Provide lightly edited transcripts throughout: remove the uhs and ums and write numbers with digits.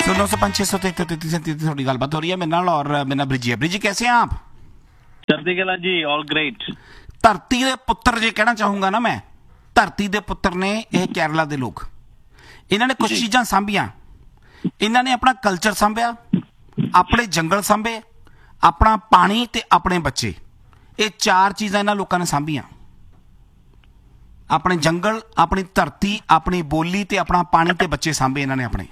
सो 905-633-33 थोड़ी गलबात हो रही है मेरे नाल और मेरे नाल ब्रिजी है। ब्रिजी कैसे हैं आप? चढ़ती कला जी, ऑल ग्रेट। धरती दे पुत्र जे कहना चाहूंगा ना मैं, धरती दे पुत्र ने यह केरला दे लोग। इन्होंने कुछ चीज़ां सांभियां, इन्होंने अपना कल्चर सांभिया, अपने जंगल सांभे, अपना पानी ते अपने बच्चे। ये चार चीज़ां इन्हां लोकां ने सांभियां, अपने जंगल, अपनी धरती, अपनी बोली ते अपना पानी ते बच्चे सांभे इन्होंने अपने।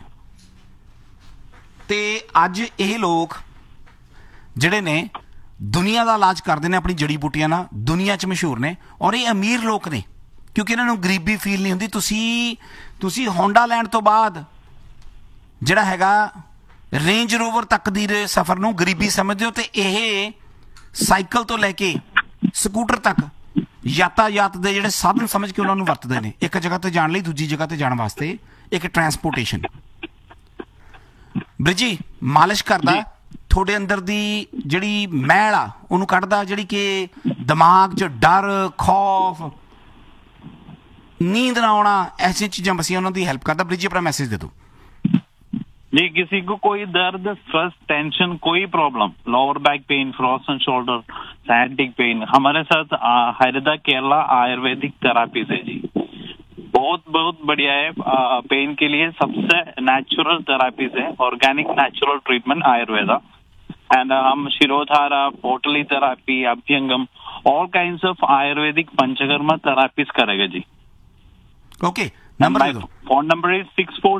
ते अज ये लोग जिहड़े ने दुनिया का इलाज करते हैं अपनी जड़ी बूटियां नाल, दुनिया च मशहूर ने और ये अमीर लोग ने क्योंकि इन्होंने गरीबी फील नहीं होंदी। तुसी होंडा लैंड तो बाद जिहड़ा हैगा रेंज रोवर तक दी सफ़र नूं गरीबी समझदे हो, तो यह साइकिल तो लैके स्कूटर तक यातायात के जिहड़े साधन समझ के उन्होंने वरतते हैं, एक जगह तो जाने लई दूजी जगह तो जाने वास्ते एक ट्रांसपोर्टेशन। ब्रिजी मालिश करदा थोड़े अंदर दी जिहड़ी मैल आ उहनूं कढदा, जिहड़ी कि दिमाग च डर, खौफ, नींद ना आना, ऐसी चीज़ां बसियां उन्हां दी हेल्प करदा। ब्रिजी अपना मैसेज दे दो जी। किसी को कोई दर्द, स्ट्रेस, टेंशन, कोई problem, lower back pain, frozen shoulder, sciatic pen, हमारे साथ हरिदा केरला आयुर्वेदिक थेरापीज है जी। बहुत बहुत बढ़िया है। पेन के लिए सबसे नेचुरल थेरापीज है, organic natural treatment Ayurveda. And हम शिरोधारा, पोटली therapy, abhyangam, all kinds of Ayurvedic panchakarma therapies करेगा जी। ओके, नंबर दे दो। फोन नंबर इज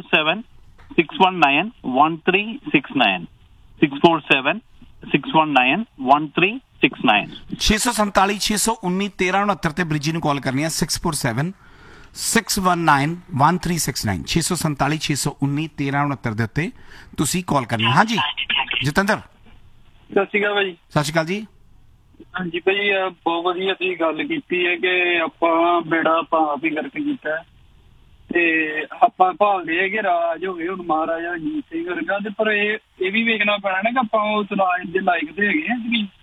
647-619-1369 647-619-1369 647 619 1369 ਤੇ ਬ੍ਰਿਜੀ ਨੂੰ ਕਾਲ ਕਰਨੀ ਹੈ। 647 619 1369 647 619 1369 ਦੇ ਉੱਤੇ ਤੁਸੀਂ ਕਾਲ ਕਰਨੀ ਹੈ। ਹਾਂਜੀ ਜਤਿੰਦਰ, ਸਤਿ ਸ਼੍ਰੀ ਅਕਾਲ ਭਾਜੀ। ਸਤਿ ਸ਼੍ਰੀ ਅਕਾਲ ਜੀ। ਹਾਂਜੀ ਭਾਜੀ, ਬਹੁਤ ਵਧੀਆ ਤੁਸੀਂ ਗੱਲ ਕੀਤੀ ਹੈ ਕਿ ਆਪਾਂ ਬੇੜਾ ਆਪਾਂ ਆਪ ਹੀ ਕਰਕੇ ਕੀਤਾ ਤੇ ਆਪਾਂ ਭਾਲਦੇ ਹੈ ਕਿ ਰਾਜ ਹੋਵੇ ਹੁਣ ਮਹਾਰਾਜਾ ਰਣਜੀਤ ਸਿੰਘ ਵਰਗਾ, ਤੇ ਪਰ ਇਹ ਵੀ ਵੇਖਣਾ ਪੈਣਾ ਨਾ ਕਿ ਆਪਾਂ ਉਸ ਰਾਜ ਦੇ ਲਾਇਕ ਤੇ ਹੈਗੇ ਆ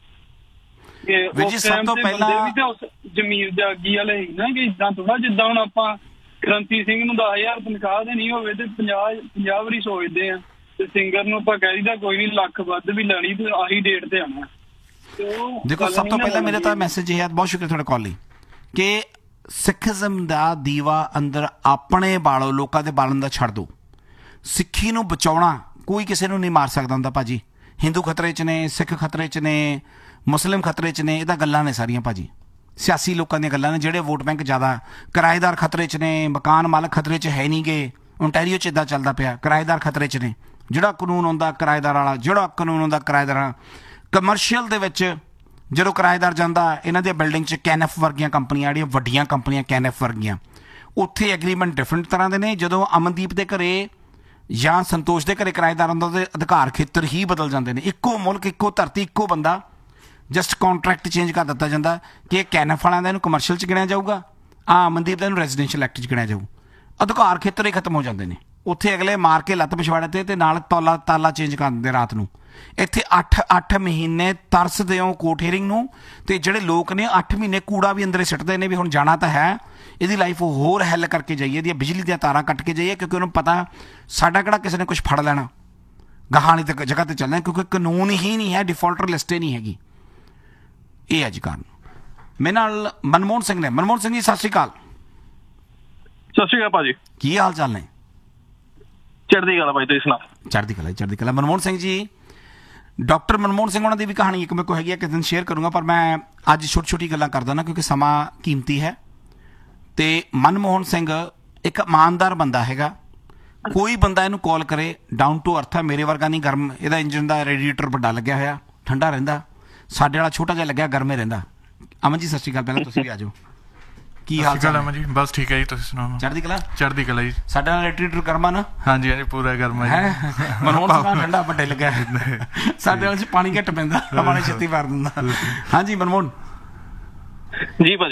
ਕਿ ਸਭ ਤੋਂ ਪਹਿਲਾਂ ਉਸ ਜ਼ਮੀਰ ਜਾਗੀ ਵਾਲੇ ਨਾ, ਕਿ ਇਦਾਂ ਥੋੜਾ ਜਿੱਦਾਂ ਹੁਣ ਆਪਾਂ ਕ੍ਰਾਂਤੀ ਸਿੰਘ ਨੂੰ 10,000 ਤਨਖਾਹ ਦੇਣੀ ਹੋਵੇ ਤੇ 50 ਵਾਰੀ ਸੋਚਦੇ ਆ, ਤੇ ਸਿੰਗਰ ਨੂੰ ਆਪਾਂ ਕਹਿ ਦਈਦਾ ਕੋਈ ਨਹੀਂ ਲੱਖ ਵੱਧ ਵੀ ਲੈਣੀ ਤੇ ਆਹੀ ਡੇਟ ਤੇ ਆਉਣਾ। देखो सब तो पहला मेरा तो मैसेज है, बहुत शुक्रिया थोड़े कॉल कि सिखिज्म का दीवा अंदर अपने बालो, लोगों के बालन का छड़ दो। सिक्खी नूं बचाउणा कोई किसी नूं नहीं मार सकता हुंदा भाजी। हिंदू खतरे च ने, सिख खतरे च ने, मुस्लिम खतरे च ने, ये गल्लां ने सारियां भाजी, सियासी लोगों दी गल्लां ने। जिहड़े वोट बैंक ज़्यादा, किराएदार खतरे च ने, मकान मालक खतरे च है नहीं गे। ओंटारियो च इदां चलदा पिया, किराएदार खतरे च ने। जिहड़ा कानून आउंदा किराएदार वाला, जिहड़ा कानून आउंदा किराएदार कमर्शियल दे विच ਜਦੋਂ ਕਿਰਾਏਦਾਰ ਜਾਂਦਾ, ਇਹਨਾਂ ਦੀਆਂ ਬਿਲਡਿੰਗ 'ਚ ਕੈਨਐਫ ਵਰਗੀਆਂ ਕੰਪਨੀਆਂ, ਜਿਹੜੀਆਂ ਵੱਡੀਆਂ ਕੰਪਨੀਆਂ ਕੈਨਐਫ ਵਰਗੀਆਂ, ਉੱਥੇ ਐਗਰੀਮੈਂਟ ਡਿਫਰੈਂਟ ਤਰ੍ਹਾਂ ਦੇ ਨੇ। ਜਦੋਂ ਅਮਨਦੀਪ ਦੇ ਘਰੇ ਜਾਂ ਸੰਤੋਸ਼ ਦੇ ਘਰੇ ਕਿਰਾਏਦਾਰ ਹੁੰਦਾ ਤੇ ਅਧਿਕਾਰ ਖੇਤਰ ਹੀ ਬਦਲ ਜਾਂਦੇ ਨੇ। ਇੱਕੋ ਮੁਲਕ, ਇੱਕੋ ਧਰਤੀ, ਇੱਕੋ ਬੰਦਾ, ਜਸਟ ਕੌਂਟਰੈਕਟ ਚੇਂਜ ਕਰ ਦਿੱਤਾ ਜਾਂਦਾ ਕਿ ਇਹ ਕੈਨਐਫ ਵਾਲਿਆਂ ਦਾ ਇਹਨੂੰ ਕਮਰਸ਼ੀਅਲ 'ਚ ਗਿਣਿਆ ਜਾਊਗਾ, ਅਮਨਦੀਪ ਦਾ ਇਹਨੂੰ ਰੈਜ਼ੀਡੈਂਸ਼ੀਅਲ ਐਕਟ 'ਚ ਗਿਣਿਆ ਜਾਊ। ਅਧਿਕਾਰ ਖੇਤਰ ਹੀ ਖਤਮ ਹੋ ਜਾਂਦੇ ਨੇ। ਉੱਥੇ ਅਗਲੇ ਮਾਰ ਕੇ ਲੱਤ ਪਿਛਵਾੜੇ ਤੇ ਨਾਲ ਤਾਲਾ ਚੇਂਜ ਕਰ ਦਿੰਦੇ ਰਾਤ ਨੂੰ। ਇੱਥੇ 8 ਮਹੀਨੇ ਤਰਸਦੇ ਹੋ ਕੋਰਟ ਹੀਅਰਿੰਗ ਨੂੰ, ਤੇ ਜਿਹੜੇ ਲੋਕ ਨੇ 8 ਮਹੀਨੇ ਕੂੜਾ ਵੀ ਅੰਦਰੇ ਸਿੱਟਦੇ ਨੇ ਵੀ ਹੁਣ ਜਾਣਾ ਤਾਂ ਹੈ, ਇਹਦੀ ਲਾਈਫ ਹੋਰ ਹੈਲ ਕਰਕੇ ਜਾਈਏ, ਇਹਦੀਆਂ ਬਿਜਲੀ ਦੀਆਂ ਤਾਰਾਂ ਕੱਟ ਕੇ ਜਾਈਏ, ਕਿਉਂਕਿ ਉਹਨੂੰ ਪਤਾ ਸਾਡਾ ਕਿਹੜਾ ਕਿਸੇ ਨੇ ਕੁਝ ਫੜ ਲੈਣਾ, ਗਾਹਾਂ ਵਾਲੀ ਤੱਕ ਜਗ੍ਹਾ 'ਤੇ ਚੱਲਣਾ, ਕਿਉਂਕਿ ਕਾਨੂੰਨ ਹੀ ਨਹੀਂ ਹੈ, ਡਿਫਾਲਟਰ ਲਿਸਟ ਹੀ ਨਹੀਂ ਹੈਗੀ। ਇਹ ਅੱਜ ਕਾਰਨ। ਮੇਰੇ ਨਾਲ ਮਨਮੋਹਨ ਸਿੰਘ ਨੇ। ਮਨਮੋਹਨ ਸਿੰਘ ਜੀ ਸਤਿ ਸ਼੍ਰੀ ਅਕਾਲ। ਸਤਿ ਸ਼੍ਰੀ ਅਕਾਲ ਭਾਜੀ, ਕੀ ਹਾਲ ਚਾਲ ਨੇ? ਚੜ੍ਹਦੀ ਕਲਾ ਭਾਈ, ਤੁਸੀਂ ਸੁਣਾਓ? ਚੜ੍ਹਦੀ ਕਲਾ, ਚੜ੍ਹਦੀ ਕਲਾ। ਮਨਮੋਹਨ ਸਿੰਘ ਜੀ, ਡਾਕਟਰ ਮਨਮੋਹਨ ਸਿੰਘ ਉਹਨਾਂ ਦੀ ਵੀ ਕਹਾਣੀ ਇੱਕ ਮੇਰੇ ਕੋਲ ਹੈਗੀ ਹੈ, ਕਿਸੇ ਦਿਨ ਸ਼ੇਅਰ ਕਰੂੰਗਾ, ਪਰ ਮੈਂ ਅੱਜ ਛੋਟੀ ਛੋਟੀ ਗੱਲਾਂ ਕਰਦਾ ਨਾ ਕਿਉਂਕਿ ਸਮਾਂ ਕੀਮਤੀ ਹੈ। ਤੇ ਮਨਮੋਹਨ ਸਿੰਘ ਇੱਕ ਇਮਾਨਦਾਰ ਬੰਦਾ ਹੈਗਾ। ਕੋਈ ਬੰਦਾ ਇਹਨੂੰ ਕਾਲ ਕਰੇ, ਡਾਊਨ ਟੂ ਅਰਥ ਹੈ, ਮੇਰੇ ਵਰਗਾ ਨਹੀਂ ਗਰਮ। ਇਹਦਾ ਇੰਜਨ ਦਾ ਰੇਡੀਏਟਰ ਵੱਡਾ ਲੱਗਿਆ ਹੋਇਆ, ਠੰਡਾ ਰਹਿੰਦਾ। ਸਾਡੇ ਵਾਲਾ ਛੋਟਾ ਜਿਹਾ ਲੱਗਿਆ, ਗਰਮੇ ਰਹਿੰਦਾ। ਅਮਨ ਜੀ ਸਤਿ ਸ਼੍ਰੀ ਅਕਾਲ, ਪਹਿਲਾਂ ਤੁਸੀਂ ਵੀ ਆ ਜਾਓ। ਕੀ ਹਾਲ ਚਾਲ ਅਮਨ ਜੀ? ਬਸ ਠੀਕ ਹੈ ਜੀ, ਤੁਸੀਂ ਸੁਣਾਓ? ਚੜ੍ਹਦੀ ਕਲਾ, ਚੜ੍ਹਦੀ ਕਲਾ ਜੀ। ਸਾਡਾ ਨਾਲ ਰੇਡੀਏਟਰ ਗਰਮਾ ਨਾ? ਹਾਂਜੀ ਹਾਂਜੀ, ਪੂਰਾ ਗਰਮਾ ਹੈ। ਮਨਮੋਹਨ ਸਿੰਘ ਠੰਡਾ ਵੱਡੇ ਲੱਗਿਆ, ਸਾਡੇ ਵਾਲੇ 'ਚ ਪਾਣੀ ਘੱਟ ਪੈਂਦਾ, ਪਾਣੀ ਛੇਤੀ ਭਰ ਦਿੰਦਾ। ਹਾਂਜੀ ਮਨਮੋਹਨ ਜੀ ਭਾਜੀ,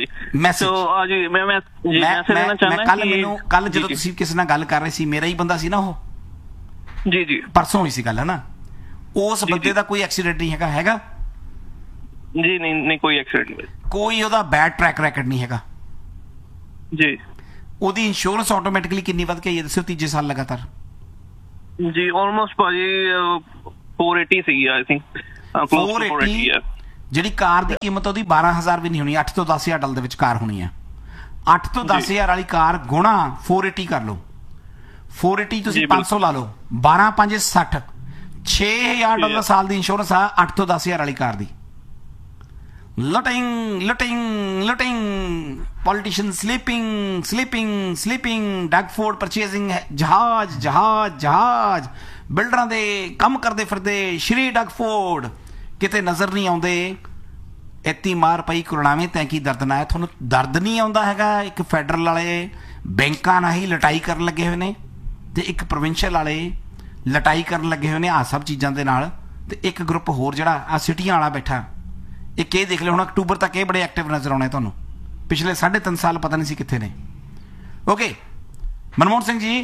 ਕੱਲ ਜਦੋਂ ਤੁਸੀਂ ਕਿਸੇ ਨਾਲ ਗੱਲ ਕਰ ਰਹੇ ਸੀ, ਮੇਰਾ ਹੀ ਬੰਦਾ ਸੀ ਨਾ ਉਹ? ਜੀ ਜੀ, ਪਰਸੋਂ ਹੋਈ ਸੀ ਗੱਲ, ਹੈ ਨਾ? ਉਸ ਬੰਦੇ ਦਾ ਕੋਈ ਐਕਸੀਡੈਂਟ ਨਹੀਂ ਹੈਗਾ? ਹੈਗਾ ਜੀ? ਨਹੀਂ ਕੋਈ ਐਕਸੀਡੈਂਟ ਨਹੀਂ, ਕੋਈ ਉਹਦਾ ਬੈਡ ਟਰੈਕ ਰੈਕਡ ਨਹੀਂ ਹੈਗਾ ਜੀ। ਉਹਦੀ ਇੰਸ਼ੋਰੈਂਸ ਆਟੋਮੈਟਿਕਲੀ ਕਿੰਨੀ ਵੱਧ ਗਈ ਹੈ ਦੱਸਿਓ? 3 ਸਾਲ ਲਗਾਤਾਰ ਜੀ ਆਲਮੋਸਟ ਭਾਜੀ 480 ਸੀ ਆਈ ਥਿੰਕ 480 ਜਿਹੜੀ ਕਾਰ ਦੀ ਕੀਮਤ ਉਹਦੀ 12,000 ਵੀ ਨਹੀਂ ਹੋਣੀ, 8 ਤੋਂ 10,000 ਡਾਲਰ ਦੇ ਵਿੱਚ ਕਾਰ ਹੋਣੀ ਹੈ। 8 ਤੋਂ 10,000 ਵਾਲੀ ਕਾਰ ਗੁਣਾ 480 ਕਰ ਲਓ, 480 ਤੁਸੀਂ 500 ਲਾ ਲਓ, 12 5 60, 6,000 ਡਾਲਰ ਸਾਲ ਦੀ ਇੰਸ਼ੋਰੈਂਸ ਆ 8 ਤੋਂ 10,000 ਵਾਲੀ ਕਾਰ ਦੀ। looting, politicians sleeping, Dagford purchasing ਜਹਾਜ਼ ਬਿਲਡਰਾਂ ਦੇ ਕੰਮ ਕਰਦੇ ਫਿਰਦੇ ਸ਼੍ਰੀ ਡਗਫੋਰਡ ਕਿਤੇ ਨਜ਼ਰ ਨਹੀਂ ਆਉਂਦੇ। ਇੱਤੀ ਮਾਰ ਪਈ ਕਰੁਣਾਵੇਂ ਤੈਂ ਕੀ ਦਰਦ ਨਾ ਹੈ। ਤੁਹਾਨੂੰ ਦਰਦ ਨਹੀਂ ਆਉਂਦਾ ਹੈਗਾ? ਇੱਕ ਫੈਡਰਲ ਵਾਲੇ ਬੈਂਕਾਂ ਨਾਲ ਹੀ ਲਟਾਈ ਕਰਨ ਲੱਗੇ ਹੋਏ ਨੇ ਤੇ ਇੱਕ ਪ੍ਰੋਵਿੰਸ਼ੀਅਲ ਵਾਲੇ ਲਟਾਈ ਕਰਨ ਲੱਗੇ ਹੋਏ ਨੇ ਆਹ ਸਭ ਚੀਜ਼ਾਂ ਦੇ ਨਾਲ, ਤੇ ਇੱਕ ਗਰੁੱਪ ਹੋਰ ਜਿਹੜਾ ਆ ਸਿਟੀਆਂ ਵਾਲਾ ਬੈਠਾ। ਇੱਕ ਇਹ ਦੇਖ ਲਿਓ ਹੁਣ ਅਕਤੂਬਰ ਤੱਕ ਇਹ ਬੜੇ ਐਕਟਿਵ ਨਜ਼ਰ ਆਉਣੇ ਤੁਹਾਨੂੰ, ਪਿਛਲੇ 3.5 ਸਾਲ ਪਤਾ ਨਹੀਂ ਸੀ ਕਿੱਥੇ ਨੇ। ਓਕੇ ਮਨਮੋਹਨ ਸਿੰਘ ਜੀ,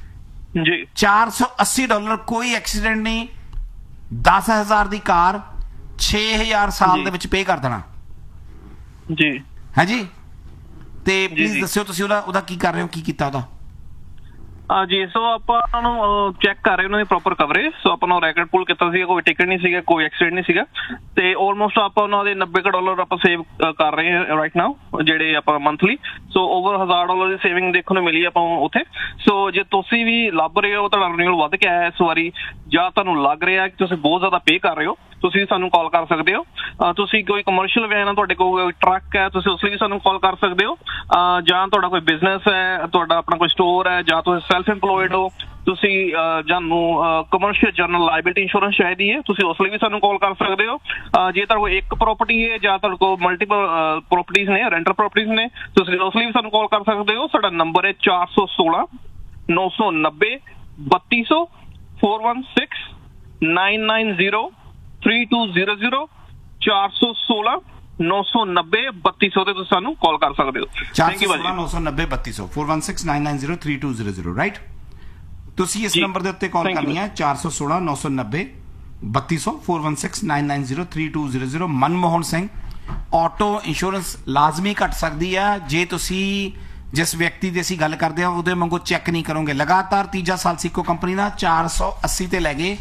480 ਡਾਲਰ ਕੋਈ ਐਕਸੀਡੈਂਟ ਨਹੀਂ, 10,000 ਦੀ ਕਾਰ 6,000 ਸਾਲ ਦੇ ਵਿੱਚ ਪੇ ਕਰ ਦੇਣਾ ਜੀ। ਹੈ ਜੀ, ਤੇ ਪਲੀਜ਼ ਦੱਸਿਓ ਤੁਸੀਂ ਉਹਦਾ ਕੀ ਕਰ ਰਹੇ ਹੋ, ਕੀ ਕੀਤਾ ਉਹਦਾ? ਜੀ ਸੋ ਆਪਾਂ ਨੂੰ ਚੈੱਕ ਕਰ ਰਹੇ ਉਹਨਾਂ ਦੀ ਪ੍ਰੋਪਰ ਕਵਰੇਜ। ਸੋ ਆਪਾਂ ਨੂੰ ਰੈਕਡ ਪੁੱਲ ਕੀਤਾ ਸੀਗਾ, ਕੋਈ ਟਿਕਟ ਨਹੀਂ ਸੀਗਾ, ਕੋਈ ਐਕਸੀਡੈਂਟ ਨਹੀਂ ਸੀਗਾ, ਤੇ ਆਲਮੋਸਟ ਆਪਾਂ ਉਹਨਾਂ ਦੇ 90 ਡਾਲਰ ਆਪਾਂ ਸੇਵ ਕਰ ਰਹੇ ਹਾਂ ਰਾਈਟ ਨਾਓ ਜਿਹੜੇ ਆਪਾਂ ਮੰਥਲੀ। ਸੋ ਓਵਰ $1,000 ਦੀ ਸੇਵਿੰਗ ਦੇਖਣ ਨੂੰ ਮਿਲੀ ਆਪਾਂ ਉੱਥੇ। ਸੋ ਜੇ ਤੁਸੀਂ ਵੀ ਲੱਭ ਰਹੇ ਹੋ, ਤੁਹਾਡਾ ਰਿਨਿਊਅਲ ਵੱਧ ਕੇ ਆਇਆ ਇਸ ਵਾਰੀ, ਜਾਂ ਤੁਹਾਨੂੰ ਲੱਗ ਰਿਹਾ ਕਿ ਤੁਸੀਂ ਬਹੁਤ ਜ਼ਿਆਦਾ ਪੇ ਕਰ ਰਹੇ ਹੋ, ਤੁਸੀਂ ਸਾਨੂੰ ਕਾਲ ਕਰ ਸਕਦੇ ਹੋ। ਤੁਸੀਂ ਕੋਈ ਕਮਰਸ਼ੀਅਲ ਵੈਨ ਆ, ਤੁਹਾਡੇ ਕੋਲ ਕੋਈ ਟਰੱਕ ਹੈ, ਤੁਸੀਂ ਉਸ ਲਈ ਵੀ ਸਾਨੂੰ ਕਾਲ ਕਰ ਸਕਦੇ ਹੋ। ਜਾਂ ਤੁਹਾਡਾ ਕੋਈ ਬਿਜ਼ਨਸ ਹੈ, ਤੁਹਾਡਾ ਆਪਣਾ ਕੋਈ ਸਟੋਰ ਹੈ, ਜਾਂ ਤੁਸੀਂ ਸੈਲਫ ਇੰਪਲੋਇਡ ਹੋ, ਤੁਸੀਂ ਜਾਨੂੰ ਕਮਰਸ਼ੀਅਲ ਜਨਰਲ ਲਾਇਬਿਲਿਟੀ ਇੰਸ਼ੋਰੈਂਸ ਚਾਹੀਦੀ ਹੈ, ਤੁਸੀਂ ਉਸ ਲਈ ਵੀ ਸਾਨੂੰ ਕਾਲ ਕਰ ਸਕਦੇ ਹੋ। ਜੇ ਤੁਹਾਡੇ ਕੋਲ ਇੱਕ ਪ੍ਰੋਪਰਟੀ ਹੈ ਜਾਂ ਤੁਹਾਡੇ ਕੋਲ ਮਲਟੀਪਲ ਪ੍ਰੋਪਰਟੀਜ਼ ਨੇ, ਰੈਂਟਲ ਪ੍ਰੋਪਰਟੀਜ਼ ਨੇ, ਤੁਸੀਂ ਉਸ ਲਈ ਵੀ ਸਾਨੂੰ ਕਾਲ ਕਰ ਸਕਦੇ ਹੋ। ਸਾਡਾ ਨੰਬਰ ਹੈ 416 990 3200 416 990 3200 416 990 3200 ਤੇ ਤੁਸੀਂ ਸਾਨੂੰ ਕਾਲ ਕਰ ਸਕਦੇ ਹੋ। 416 990 3200 416 990 3200 ਰਾਈਟ। ਤੁਸੀਂ ਇਸ ਨੰਬਰ ਦੇ ਉੱਤੇ ਕਾਲ ਕਰਨੀ ਹੈ 416 990 3200 416 990 3200। ਮਨਮੋਹਨ ਸਿੰਘ, ਆਟੋ ਇੰਸ਼ੋਰੈਂਸ ਲਾਜ਼ਮੀ ਘਟ ਸਕਦੀ ਹੈ ਜੇ ਤੁਸੀਂ ਜਿਸ ਵਿਅਕਤੀ ਦੀ ਅਸੀਂ ਗੱਲ ਕਰਦੇ ਹਾਂ ਉਹਦੇ ਵਾਂਗੂ ਚੈੱਕ ਨਹੀਂ ਕਰੋਗੇ। ਲਗਾਤਾਰ ਤੀਜਾ ਸਾਲ ਸਿੱਕੋ ਕੰਪਨੀ ਦਾ 480 ਤੇ ਲੈ ਗਏ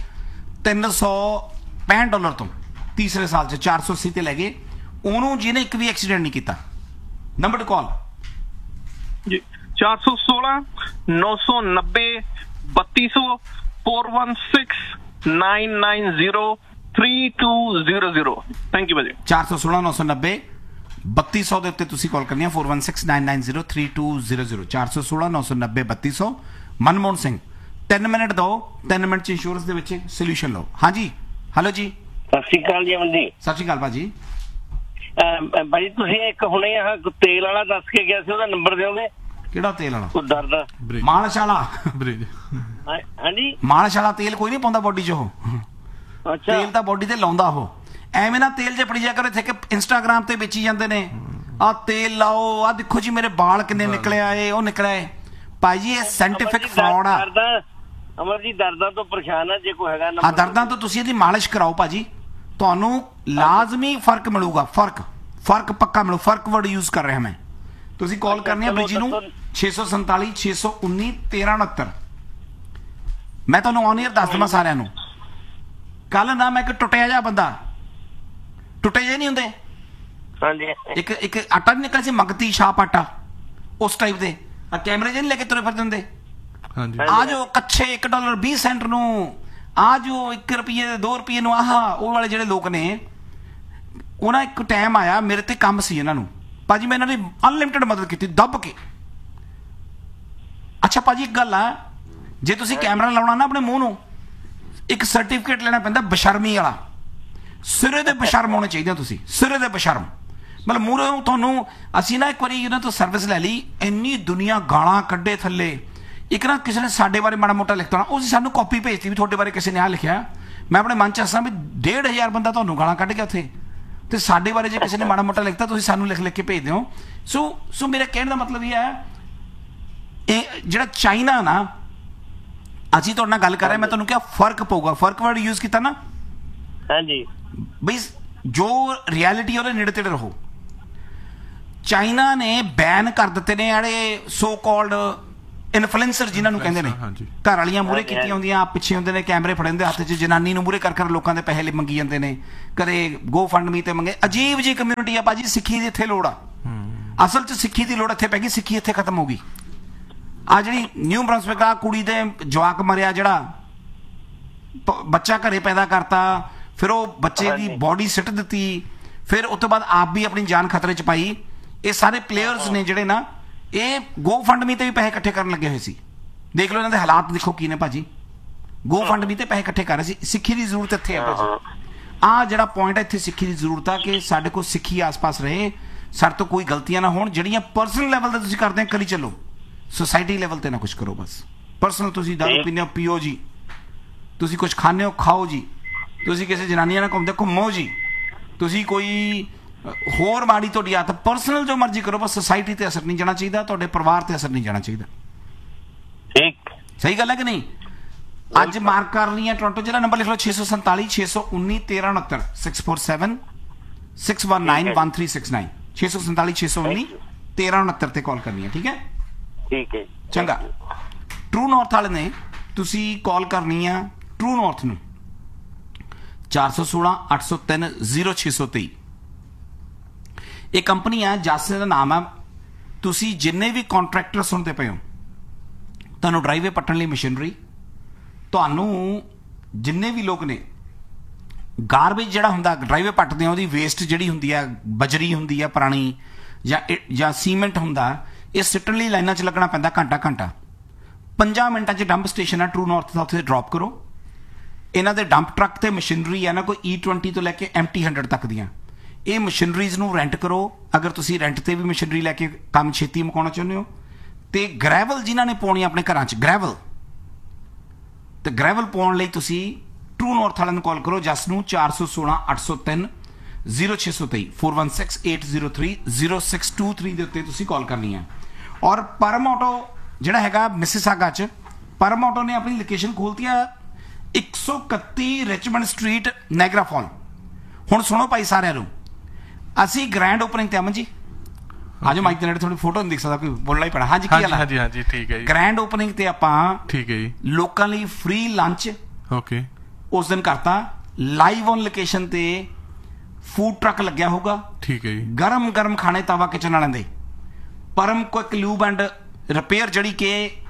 365 ਡਾਲਰ ਤੋਂ, ਤੀਸਰੇ ਸਾਲ 'ਚ 480 ਤੇ ਲੈ ਗਏ ਉਹਨੂੰ ਜਿਹਨੇ ਇੱਕ ਵੀ ਐਕਸੀਡੈਂਟ ਨਹੀਂ ਕੀਤਾ। ਨੰਬਰ ਟੂ ਕਾਲ ਜੀ 416 990 3200 416 990 3200। ਥੈਂਕ ਯੂ ਭਾਜੀ। 416 990 3200 ਦੇ ਉੱਤੇ ਤੁਸੀਂ ਕਾਲ ਕਰਨੀ ਹੈ 416 990 3200 416 990 3200। ਮਨਮੋਹਨ ਸਿੰਘ 3 ਮਿੰਟ ਦਿਓ, 3 ਮਿੰਟ 'ਚ ਇੰਸ਼ੋਰੈਂਸ ਦੇ ਵਿੱਚ ਸੋਲੂਸ਼ਨ ਲਓ। ਹਾਂਜੀ ਹੈਲੋ ਜੀ, ਸਤਿ ਸ਼੍ਰੀ ਅਕਾਲ ਜੀ ਅਮਨ ਜੀ। ਸਤਿ ਸ਼੍ਰੀ ਅਕਾਲ ਭਾਜੀ। ਭਾਜੀ ਤੁਸੀਂ ਇੱਕ ਹੁਣੇ ਆਹ ਤੇਲ ਵਾਲਾ ਦੱਸ ਕੇ ਗਿਆ ਸੀ, ਉਹਦਾ ਨੰਬਰ ਦਿਓਗੇ? ਕਿਹੜਾ ਤੇਲ ਵਾਲਾ? ਉਹ ਦਰਦ ਮਾਲਸ਼ ਵਾਲਾ? ਹਾਂਜੀ, ਮਾਲਸ਼ ਵਾਲਾ ਤੇਲ ਕੋਈ ਨਹੀਂ ਪਾਉਂਦਾ ਬੋਡੀ 'ਚ ਉਹ। ਅੱਛਾ, ਤੇਲ ਤਾਂ ਬੋਡੀ ਤੇ ਲਾਉਂਦਾ ਉਹ। ਐਵੇਂ ਨਾ ਤੇਲ ਜੇ ਫੜੀ ਜਾ ਕਰੋ, ਇੱਥੇ ਕਿ ਇੰਸਟਾਗ੍ਰਾਮ ਤੇ ਵੇਚੀ ਜਾਂਦੇ ਨੇ ਆਹ ਤੇਲ ਲਾਓ, ਆਹ ਦੇਖੋ ਜੀ ਮੇਰੇ ਵਾਲ ਕਿੰਨੇ ਨਿਕਲੇ ਆਏ, ਉਹ ਨਿਕਲਿਆ। ਭਾਈ ਜੀ ਇਹ ਸਾਇੰਟੀਫਿਕ ਫਰਾਡ ਆ। ਅਮਰ ਜੀ ਦਰਦਾਂ ਤੋਂ ਪਰੇਸ਼ਾਨ ਆ, ਜੇ ਕੋਈ ਹੈਗਾ ਹਾਂ ਦਰਦਾਂ ਤੋਂ ਤੁਸੀਂ ਇਹਦੀ ਮਾਲਿਸ਼ ਕਰਾਓ ਭਾਜੀ, ਤੁਹਾਨੂੰ ਲਾਜ਼ਮੀ ਫਰਕ ਮਿਲੂਗਾ। ਫਰਕ ਪੱਕਾ ਮਿਲੂ। ਫਰਕ ਵਰਡ ਯੂਜ਼ ਕਰ ਰਿਹਾ ਮੈਂ। ਤੁਸੀਂ ਕਾਲ ਕਰਨੀ ਹੈ ਬੀਜੀ ਨੂੰ 647 619 1369। ਮੈਂ ਤੁਹਾਨੂੰ ਔਨ ਏਅਰ ਦੱਸ ਦਵਾਂ ਸਾਰਿਆਂ ਨੂੰ। ਕੱਲ ਨਾ ਮੈਂ ਇੱਕ ਟੁੱਟਿਆ ਜਿਹਾ ਬੰਦਾ, ਟੁੱਟੇ ਜੇ ਨਹੀਂ ਹੁੰਦੇ, ਹਾਂਜੀ, ਇੱਕ ਆਟਾ ਨਹੀਂ ਨਿਕਲਿਆ ਸੀ, ਮੰਗਤੀ ਛਾਪ ਆਟਾ, ਉਸ ਟਾਈਪ ਦੇ ਕੈਮਰੇ ਜੇ ਨਹੀਂ ਲੈ ਕੇ ਤੁਰੇ ਫਿਰਦੇ ਹੁੰਦੇ। ਆ ਜੋ ਕੱਛੇ $1 20 ਸੈਂਟ ਨੂੰ, ਆ ਜੋ 1 ਰੁਪਏ 2 ਰੁਪਏ ਨੂੰ, ਆਹ ਉਹ ਵਾਲੇ ਜਿਹੜੇ ਲੋਕ ਨੇ, ਉਹਨਾਂ ਇੱਕ ਟਾਈਮ ਆਇਆ ਮੇਰੇ ਤੇ ਕੰਮ ਸੀ ਇਹਨਾਂ ਨੂੰ ਭਾਜੀ, ਮੈਂ ਇਹਨਾਂ ਦੀ ਅਨਲਿਮਿਟਿਡ ਮਦਦ ਕੀਤੀ ਦੱਬ ਕੇ। ਅੱਛਾ ਭਾਜੀ ਇੱਕ ਗੱਲ ਆ, ਜੇ ਤੁਸੀਂ ਕੈਮਰਾ ਲਾਉਣਾ ਨਾ ਆਪਣੇ ਮੂੰਹ ਨੂੰ, ਇੱਕ ਸਰਟੀਫਿਕੇਟ ਲੈਣਾ ਪੈਂਦਾ ਬਸ਼ਰਮੀ ਵਾਲਾ। ਸਿਰੇ ਦੇ ਬਸ਼ਰਮ ਹੋਣੇ ਚਾਹੀਦੇ ਤੁਸੀਂ, ਸਿਰੇ ਦੇ ਬਸ਼ਰਮ। ਮਤਲਬ ਮੂਹਰੇ ਤੁਹਾਨੂੰ ਅਸੀਂ ਨਾ ਇੱਕ ਵਾਰੀ ਇਹਨਾਂ ਤੋਂ ਸਰਵਿਸ ਲੈ ਲਈ, ਇੰਨੀ ਦੁਨੀਆ ਗਾਲਾਂ ਕੱਢੇ ਥੱਲੇ। ਇੱਕ ਨਾ ਕਿਸੇ ਨੇ ਸਾਡੇ ਬਾਰੇ ਮਾੜਾ ਮੋਟਾ ਲਿਖਤਾ ਨਾ, ਉਹ ਸਾਨੂੰ ਕਾਪੀ ਭੇਜਤੀ ਵੀ ਤੁਹਾਡੇ ਬਾਰੇ ਕਿਸੇ ਨੇ ਆਹ ਲਿਖਿਆ। ਮੈਂ ਆਪਣੇ ਮਨ 'ਚ ਹੱਸਾਂ ਵੀ 1,500 ਬੰਦਾ ਤੁਹਾਨੂੰ ਗਾਲਾਂ ਕੱਢ ਗਿਆ ਉੱਥੇ, ਤੇ ਸਾਡੇ ਬਾਰੇ ਜੇ ਕਿਸੇ ਨੇ ਮਾੜਾ ਮੋਟਾ ਲਿਖਤਾ ਤੁਸੀਂ ਸਾਨੂੰ ਲਿਖ ਕੇ ਭੇਜ ਦਿਓ। ਸੋ ਮੇਰਾ ਕਹਿਣ ਦਾ ਮਤਲਬ ਇਹ ਹੈ, ਇਹ ਜਿਹੜਾ ਚਾਈਨਾ ਨਾ, ਅਸੀਂ ਤੁਹਾਡੇ ਨਾਲ ਗੱਲ ਕਰ ਰਹੇ, ਮੈਂ ਤੁਹਾਨੂੰ ਕਿਹਾ ਫਰਕ ਪਊਗਾ। ਫਰਕ ਵਰਡ ਯੂਜ਼ ਕੀਤਾ ਨਾ, ਹਾਂਜੀ ਬਈ ਜੋ ਰਿਐਲਿਟੀ ਉਹਦੇ ਨੇੜੇ ਤੇੜੇ ਰਹੋ। ਚਾਈਨਾ ਨੇ ਬੈਨ ਕਰ ਦਿੱਤੇ ਨੇ ਜਿਹੜੇ ਸੋ ਕਾਲਡ ਇਨਫਲੂਐਂਸਰ ਜਿਨ੍ਹਾਂ ਨੂੰ ਕਹਿੰਦੇ ਨੇ, ਘਰ ਵਾਲੀਆਂ ਮੂਹਰੇ ਕੀਤੀਆਂ ਹੁੰਦੀਆਂ, ਆਪ ਪਿੱਛੇ ਹੁੰਦੇ ਨੇ, ਕੈਮਰੇ ਫੜੇ ਹੁੰਦੇ ਹੱਥ 'ਚ, ਜਨਾਨੀ ਨੂੰ ਮੂਹਰੇ ਕਰ ਲੋਕਾਂ ਦੇ ਪੈਸੇ ਮੰਗੀ ਜਾਂਦੇ ਨੇ, ਕਦੇ ਗੋ ਫੰਡ ਮੀ ਤੇ ਮੰਗੇ। ਅਜੀਬ ਜੀ ਕਮਿਊਨਿਟੀ ਆ ਭਾਜੀ। ਸਿੱਖੀ ਦੀ ਇੱਥੇ ਲੋੜ ਆ, ਅਸਲ 'ਚ ਸਿੱਖੀ ਦੀ ਲੋੜ ਇੱਥੇ ਪੈ ਗਈ। ਸਿੱਖੀ ਇੱਥੇ ਖਤਮ ਹੋ ਗਈ। ਆ ਜਿਹੜੀ ਨਿਊ ਬ੍ਰਾਂਸਵਿਕ ਆ ਕੁੜੀ ਦੇ ਜਵਾਕ ਮਰਿਆ, ਜਿਹੜਾ ਬੱਚਾ ਘਰੇ ਪੈਦਾ ਕਰਤਾ, ਫਿਰ ਉਹ ਬੱਚੇ ਦੀ ਬੋਡੀ ਸਿੱਟ ਦਿੱਤੀ, ਫਿਰ ਉਸ ਤੋਂ ਬਾਅਦ ਆਪ ਵੀ ਆਪਣੀ ਜਾਨ ਖਤਰੇ 'ਚ ਪਾਈ। ਇਹ ਸਾਰੇ ਪਲੇਅਰਸ ਨੇ ਜਿਹੜੇ ਨਾ, ਇਹ ਗੋ ਫੰਡ ਮੀ ਤੇ ਵੀ ਪੈਸੇ ਇਕੱਠੇ ਕਰਨ ਲੱਗੇ ਹੋਏ ਸੀ। ਦੇਖ ਲਓ ਇਹਨਾਂ ਦੇ ਹਾਲਾਤ ਦੇਖੋ ਕੀ ਨੇ ਭਾਜੀ। ਗੋ ਫੰਡ ਮੀ ਤੇ ਪੈਸੇ ਇਕੱਠੇ ਕਰ ਰਹੇ ਸੀ। ਸਿੱਖੀ ਦੀ ਜ਼ਰੂਰਤ ਇੱਥੇ ਆ ਭਾਜੀ। ਆਹ ਜਿਹੜਾ ਪੁਆਇੰਟ ਹੈ, ਇੱਥੇ ਸਿੱਖੀ ਦੀ ਜ਼ਰੂਰਤ ਆ ਕਿ ਸਾਡੇ ਕੋਲ ਸਿੱਖੀ ਆਸ-ਪਾਸ ਰਹੇ, ਸਾਡੇ ਤੋਂ ਕੋਈ ਗਲਤੀਆਂ ਨਾ ਹੋਣ। ਜਿਹੜੀਆਂ ਪਰਸਨਲ ਲੈਵਲ ਤੇ ਤੁਸੀਂ ਕਰਦੇ ਕਰੀ ਚੱਲੋ, ਸੋਸਾਇਟੀ ਲੈਵਲ ਤੇ ਨਾ ਕੁਝ ਕਰੋ। ਬਸ ਪਰਸਨਲ ਤੁਸੀਂ ਦਾਰੂ ਪੀਂਦੇ ਹੋ, ਪੀਓ ਜੀ। ਤੁਸੀਂ ਕੁਝ ਖਾਂਦੇ ਹੋ, ਖਾਓ ਜੀ। ਤੁਸੀਂ ਕਿਸੇ ਜਨਾਨੀਆਂ ਨਾਲ ਘੁੰਮਦੇ, ਘੁੰਮੋ ਜੀ। ਤੁਸੀਂ ਕੋਈ ਹੋਰ ਮਾੜੀ ਤੁਹਾਡੀ ਆਦਤ, ਪਰਸਨਲ ਜੋ ਮਰਜ਼ੀ ਕਰੋ, ਬਸ ਸੋਸਾਇਟੀ ਤੇ ਅਸਰ ਨਹੀਂ ਜਾਣਾ ਚਾਹੀਦਾ, ਤੁਹਾਡੇ ਪਰਿਵਾਰ ਤੇ ਅਸਰ ਨਹੀਂ ਜਾਣਾ ਚਾਹੀਦਾ। ਠੀਕ, ਸਹੀ ਗੱਲ ਹੈ ਕਿ ਨਹੀਂ? ਅੱਜ ਮਾਰਕ ਕਰ ਲਈ ਹੈ ਟੋਰਾਂਟੋ ਜ਼ਿਲ੍ਹਾ। ਨੰਬਰ ਲਿਖ ਲਓ 647 619 1369 647 619 1369 647 619 1369 ਤੇ ਕਾਲ ਕਰਨੀ ਹੈ। ਠੀਕ ਹੈ, ਠੀਕ ਹੈ, ਚੰਗਾ। ਟਰੂ ਨਾਰਥ ਵਾਲੇ ਨੇ ਤੁਸੀਂ ਕਾਲ ਕਰਨੀ ਆ ਟਰੂ ਨਾਰਥ ਨੂੰ 416 803 0623। ਇਹ ਕੰਪਨੀ ਆ, ਜਾਸੇ ਦਾ ਨਾਮ ਆ। ਤੁਸੀਂ ਜਿੰਨੇ ਵੀ ਕੰਟਰੈਕਟਰ ਸੁਣਦੇ ਪਏ ਹੋ, ਤੁਹਾਨੂੰ ਡਰਾਈਵੇ ਪੱਟਣ ਲਈ ਮਸ਼ੀਨਰੀ, ਤੁਹਾਨੂੰ ਜਿੰਨੇ ਵੀ ਲੋਕ ਨੇ ਗਾਰਬੇਜ ਜਿਹੜਾ ਹੁੰਦਾ ਡਰਾਈਵੇ ਪੱਟਦੇ ਆ, ਉਹਦੀ ਵੇਸਟ ਜਿਹੜੀ ਹੁੰਦੀ ਆ, ਬਜਰੀ ਹੁੰਦੀ ਆ ਪੁਰਾਣੀ, ਜਾਂ ਸੀਮੈਂਟ ਹੁੰਦਾ, ਇਹ ਸਿੱਟਣ ਲਈ ਲਾਈਨਾਂ 'ਚ ਲੱਗਣਾ ਪੈਂਦਾ ਘੰਟਾ। 5 ਮਿੰਟਾਂ 'ਚ ਡੰਪ ਸਟੇਸ਼ਨ ਆ ਟਰੂ ਨਾਰਥ ਦਾ, ਉੱਥੇ ਡ੍ਰੌਪ ਕਰੋ। ਇਹਨਾਂ ਦੇ ਡੰਪ ਟਰੱਕ ਤੇ ਮਸ਼ੀਨਰੀ ਆ ਨਾ, ਕੋਈ E20 ਤੋਂ ਲੈ ਕੇ MT100 ਤੱਕ ਦੀਆਂ। ਇਹ ਮਸ਼ੀਨਰੀਜ਼ ਨੂੰ ਰੈਂਟ ਕਰੋ, ਅਗਰ ਤੁਸੀਂ ਰੈਂਟ ਤੇ ਵੀ ਮਸ਼ੀਨਰੀ ਲੈ ਕੇ ਕੰਮ ਛੇਤੀ ਮੁਕਾਉਣਾ ਚਾਹੁੰਦੇ ਹੋ। ਤੇ ਗ੍ਰੈਵਲ ਜਿਨ੍ਹਾਂ ਨੇ ਪਾਉਣੀ ਆਪਣੇ ਘਰਾਂ 'ਚ, ਗ੍ਰੈਵਲ ਪਾਉਣ ਲਈ ਤੁਸੀਂ ਟਰੂ ਨਾਰਥ ਵਾਲਿਆਂ ਨੂੰ ਕਾਲ ਕਰੋ, ਜਸ ਨੂੰ 416 803 0623 416 803 0623 ਦੇ ਉੱਤੇ ਤੁਸੀਂ ਕਾਲ ਕਰਨੀ ਹੈ। ਔਰ ਪਰਮ ਆਟੋ ਜਿਹੜਾ ਹੈਗਾ ਮਿਸਿਸਾਗਾ 'ਚ, ਪਰਮ ਆਟੋ ਨੇ ਆਪਣੀ ਲੋਕੇਸ਼ਨ ਖੋਲਤੀ ਆ 131 ਰਿਚਮੰਡ ਸਟਰੀਟ, ਨਾਇਗਰਾ ਫਾਲ। ਹੁਣ ਸੁਣੋ ਭਾਈ ਸਾਰਿਆਂ ਨੂੰ, ਅਸੀਂ ਗ੍ਰੈਂਡ ਓਪਨਿੰਗ ਤੇ, ਅਮਨ ਜੀ ਆਜੋ ਮਾਈਕ ਦੇ ਨੇੜੇ, ਥੋੜੀ ਫੋਟੋ ਨਹੀਂ ਦਿਖ ਸਕਦਾ, ਕੋਈ ਬੋਲਣਾ ਹੀ ਪੈਣਾ। ਹਾਂਜੀ ਕੀ ਹਾਲ ਹੈ? ਹਾਂਜੀ ਠੀਕ ਹੈ ਜੀ। ਗ੍ਰੈਂਡ ਓਪਨਿੰਗ ਤੇ ਆਪਾਂ, ਠੀਕ ਹੈ ਜੀ, ਲੋਕਾਂ ਲਈ ਫ੍ਰੀ ਲੰਚ ਓਕੇ ਉਸ ਦਿਨ ਕਰਤਾ। ਲਾਈਵ ਔਨ ਲੋਕੇਸ਼ਨ ਤੇ ਫੂਡ ਟਰੱਕ ਲੱਗਿਆ ਹੋਊਗਾ, ਠੀਕ ਹੈ ਜੀ, ਗਰਮ ਖਾਣੇ ਤਵਾ ਕਿਚਨ ਵਾਲਿਆਂ ਦੇ। ਪਰਮ ਕੁਇਕ ਲੂਬ ਐਂਡ ਰਿਪੇਅਰ ਜਿਹੜੀ ਕਿ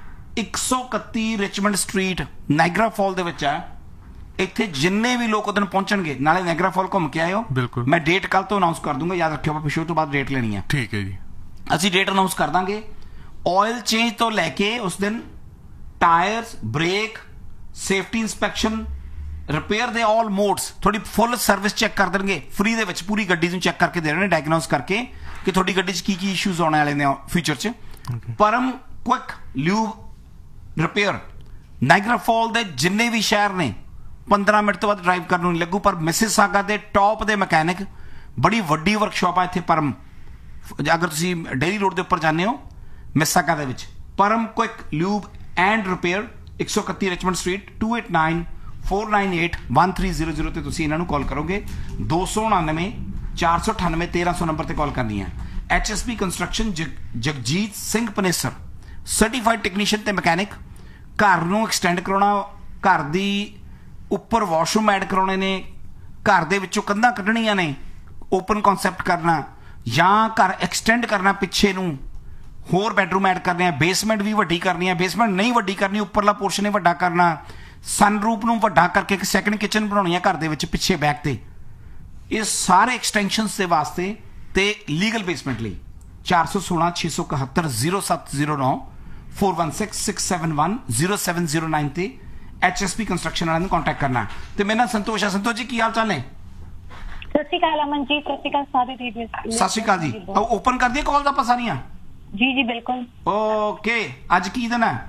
131 ਰਿਚਮੰਡ ਸਟਰੀਟ ਨਾਇਗਰਾ ਫਾਲ ਦੇ ਵਿੱਚ ਹੈ। ਇੱਥੇ ਜਿੰਨੇ ਵੀ ਲੋਕ ਉਦੋਂ ਪਹੁੰਚਣਗੇ, ਨਾਲੇ ਨਾਇਗਰਾ ਫਾਲ ਘੁੰਮ ਕੇ ਆਇਓ। ਮੈਂ ਡੇਟ ਕੱਲ ਤੋਂ ਅਨਾਉਂਸ ਕਰ ਦੂੰਗਾ, ਯਾਦ ਰੱਖਿਓ, ਆਪਾਂ ਸ਼ੋਅ ਤੋਂ ਬਾਅਦ ਡੇਟ ਲੈਣੀ ਹੈ। ਠੀਕ ਹੈ ਜੀ, ਅਸੀਂ ਡੇਟ ਅਨਾਉਂਸ ਕਰ ਦਾਂਗੇ। ਆਇਲ ਚੇਂਜ ਤੋਂ ਲੈ ਕੇ ਉਸ ਦਿਨ tyres, break, safety inspection, repair ਦੇ ਆਲ ਮੋਡਸ, ਤੁਹਾਡੀ ਫੁੱਲ ਸਰਵਿਸ ਚੈੱਕ ਕਰ ਦੇਣਗੇ ਫ੍ਰੀ ਦੇ ਵਿੱਚ। ਪੂਰੀ ਗੱਡੀ ਨੂੰ ਚੈੱਕ ਕਰਕੇ ਦੇ ਰਹੇ ਨੇ, ਡਾਇਗਨੋਸ ਕਰਕੇ ਕਿ ਤੁਹਾਡੀ ਗੱਡੀ 'ਚ ਕੀ ਇਸ਼ੂਜ਼ ਆਉਣ ਵਾਲੇ ਨੇ ਫਿਊਚਰ 'ਚ। ਪਰਮ quick lube repair, Niagara fall ਦੇ ਜਿੰਨੇ ਵੀ ਸ਼ਹਿਰ ਨੇ 15 ਮਿੰਟ ਤੋਂ ਬਾਅਦ ਡਰਾਈਵ ਕਰਨ ਨੂੰ ਨਹੀਂ ਲੱਗੂ। ਪਰ ਮਿਸਿਸਾਗਾ ਦੇ ਟੌਪ ਦੇ ਮਕੈਨਿਕ, ਬੜੀ ਵੱਡੀ ਵਰਕਸ਼ਾਪ ਆ ਇੱਥੇ ਪਰਮ। ਅਗਰ ਤੁਸੀਂ ਡੇਲੀ ਰੋਡ ਦੇ ਉੱਪਰ ਜਾਂਦੇ ਹੋ ਮਿਸਿਸਾਗਾ ਦੇ ਵਿੱਚ, ਪਰਮ quick lube and repair 131 Richmond street 289 498 1300 ਤੇ ਤੁਸੀਂ ਇਹਨਾਂ ਨੂੰ ਕਾਲ ਕਰੋਗੇ। 299 498 1300 ਨੰਬਰ ਤੇ ਕਾਲ ਕਰਨੀ ਹੈ। HSP construction, Jagjit Singh Panesar, certified technician ਤੇ ਮਕੈਨਿਕ। ਘਰ ਨੂੰ ਐਕਸਟੈਂਡ ਕਰਾਉਣਾ, ਘਰ ਦੀ ਉੱਪਰ ਵਾਸ਼ਰੂਮ ਐਡ ਕਰਾਉਣੇ ਨੇ, ਘਰ ਦੇ ਵਿੱਚੋਂ ਕੰਧਾਂ ਕੱਢਣੀਆਂ ਨੇ, ਓਪਨ ਕਨਸੈਪਟ ਕਰਨਾ, ਜਾਂ ਘਰ ਐਕਸਟੈਂਡ ਕਰਨਾ, ਪਿੱਛੇ ਨੂੰ ਹੋਰ ਬੈਡਰੂਮ ਐਡ ਕਰਨੇ ਆ, ਬੇਸਮੈਂਟ ਵੀ ਵੱਡੀ ਕਰਨੀ ਹੈ, ਬੇਸਮੈਂਟ ਨਹੀਂ ਵੱਡੀ ਕਰਨੀ, ਉੱਪਰਲਾ ਪੋਰਸ਼ਨ ਹੀ ਵੱਡਾ ਕਰਨਾ, ਸਨਰੂਪ ਨੂੰ ਵੱਡਾ ਕਰਕੇ ਇੱਕ ਸੈਕੰਡ ਕਿਚਨ ਬਣਾਉਣੀ ਹੈ ਘਰ ਦੇ ਵਿੱਚ ਪਿੱਛੇ ਬੈਕ ਤੇ। ਇਹ ਸਾਰੇ ਐਕਸਟੈਂਸ਼ਨਸ ਦੇ ਵਾਸਤੇ ਤੇ ਲੀਗਲ ਬੇਸਮੈਂਟ ਲਈ 416 671 0709 416 671 0709 ਤੇ HSP ਕੰਸਟਰਕਸ਼ਨ ਵਾਲਿਆਂ ਨੂੰ ਕੰਟੈਕਟ ਕਰਨਾ। ਤੇ ਮੇਰੇ ਨਾਲ ਸੰਤੋਸ਼ ਆ। ਸੰਤੋਸ਼ ਜੀ ਕੀ ਹਾਲ ਚਾਲ ਨੇ? ਸਤਿ ਸ਼੍ਰੀ ਅਕਾਲ ਅਮਨ ਜੀ, ਸਤਿ ਸ਼੍ਰੀ ਅਕਾਲ ਸਾਰੇ ਰੇਡੀਓ। ਸਤਿ ਸ਼੍ਰੀ ਅਕਾਲ ਜੀ। ਓਪਨ ਕਰ ਦਈਏ ਕਾਲ ਆਪਾਂ ਸਾਰੀਆਂ? ਜੀ ਜੀ ਬਿਲਕੁਲ। ਓਕੇ, ਅੱਜ ਕੀ ਦਿਨ ਹੈ?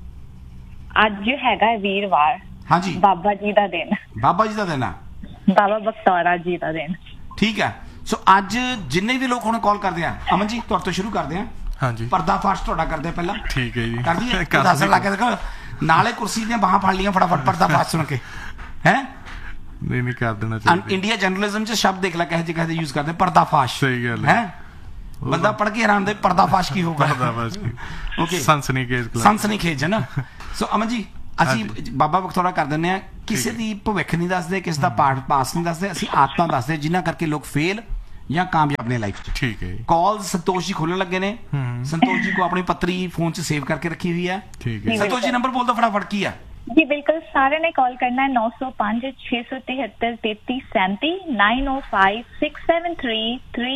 ਅੱਜ ਹੈਗਾ ਵੀਰਵਾਰ। ਹਾਂਜੀ, ਬਾਬਾ ਜੀ ਦਾ ਦਿਨ। ਬਾਬਾ ਜੀ ਦਾ ਦਿਨ ਆ? ਬਾਬਾ ਬਖਤੌਰਾ ਜੀ ਦਾ ਦਿਨ। ਠੀਕ ਹੈ। ਸੋ ਅੱਜ ਜਿੰਨੇ ਵੀ ਲੋਕ ਹੁਣ ਕਾਲ ਕਰਦੇ ਆ, ਅਮਨ ਜੀ ਤੁਹਾਡੇ ਤੋਂ ਸ਼ੁਰੂ ਕਰਦੇ ਆ। ਹਾਂਜੀ, ਪਰਦਾਫਾਸ਼ ਤੁਹਾਡਾ ਕਰਦੇ ਪਹਿਲਾਂ। ਠੀਕ ਹੈ ਜੀ, ਕਰ ਦਈਏ? ਦੱਸਣ ਲੱਗ ਕੇ ਨਾਲੇ ਕੁਰਸੀ ਦੀਆਂ ਬਾਹਾਂ ਫੜ ਲੀਆਂ ਫਟਾਫਟ ਪਰਦਾਫਾਸ਼ ਸੁਣ ਕੇ। ਹੈ ਨਹੀਂ ਕਰ ਦੇਣਾ ਚਾਹੀਦਾ। ਇੰਡੀਆ ਜਰਨਲਿਜ਼ਮ 'ਚ ਸ਼ਬਦ ਦੇਖ ਲੈ ਕਹੇ ਜਗ੍ਹਾ ਤੇ ਯੂਜ਼ ਕਰਦੇ, ਪਰਦਾਫਾਸ਼। ਸਹੀ ਗੱਲ ਹੈ। ਬੰਦਾ ਪੜ੍ਹ ਕੇ ਹੈਰਾਨ ਦੇ ਪਰਦਾਫਾਸ਼ ਕੀ ਹੋਊਗਾ। ਓਕੇ, ਸਨਸਨੀਖੇਜ ਹੈ ਨਾ। ਸੋ ਅਮਨ ਜੀ ਅਸੀਂ ਬਾਬਾ ਬਖਤੌਰਾ ਕਰ ਦਿੰਦੇ ਹਾਂ, ਕਿਸੇ ਦੀ ਭਵਿੱਖ ਨਹੀਂ ਦੱਸਦੇ, ਕਿਸੇ ਦਾ ਪਾਸ ਨਹੀਂ ਦੱਸਦੇ, ਅਸੀਂ ਆਦਤਾਂ ਦੱਸਦੇ ਜਿਨ੍ਹਾਂ ਕਰਕੇ ਲੋਕ ਫੇਲ ਜਾਂ ਕਾਮਯਾਬ ਨੇ ਲਾਈਫ 'ਚ। ਠੀਕ ਹੈ। ਕਾਲ ਸੰਤੋਸ਼ ਜੀ ਖੋਲਣ ਲੱਗੇ ਨੇ। ਸੰਤੋਸ਼ ਜੀ ਕੋ ਆਪਣੀ ਪੱਤਰੀ ਫੋਨ 'ਚ ਸੇਵ ਕਰਕੇ ਰੱਖੀ ਹੋਈ ਹੈ। ਸੰਤੋਸ਼ ਜੀ ਨੰਬਰ ਬੋਲ ਦੋ ਫਟਾਫਟ, ਕੀ ਹੈ? ਜੀ ਬਿਲਕੁਲ, ਸਾਰਿਆਂ ਨੇ ਕਾਲ ਕਰਨਾ ਹੈ 905 673 3337 905 673